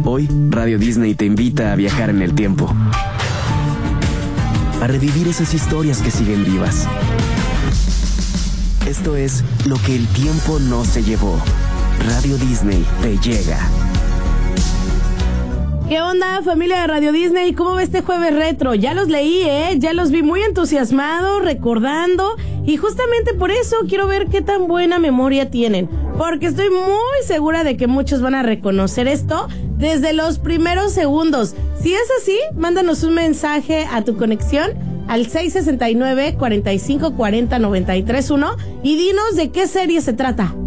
Hoy, Radio Disney te invita a viajar en el tiempo, a revivir esas historias que siguen vivas. Esto es Lo que el tiempo no se llevó. Radio Disney te llega. ¿Qué onda, familia de Radio Disney? ¿Cómo va este jueves retro? Ya los leí, ya los vi muy entusiasmados, recordando, y justamente por eso quiero ver qué tan buena memoria tienen, porque estoy muy segura de que muchos van a reconocer esto desde los primeros segundos. Si es así, mándanos un mensaje a tu conexión al 669-4540-931 y dinos de qué serie se trata.